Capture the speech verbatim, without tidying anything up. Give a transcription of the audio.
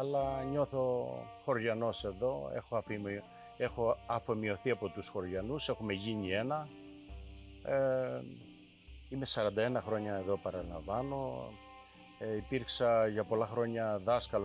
αλλά νιώθω χωριανός εδώ, έχω, αφημι... έχω αφομοιωθεί από τους χωριανούς, έχουμε γίνει ένα. Ε, είμαι σαράντα ένα χρόνια εδώ, παραλαμβάνω. Ε, υπήρξα για πολλά χρόνια δάσκαλος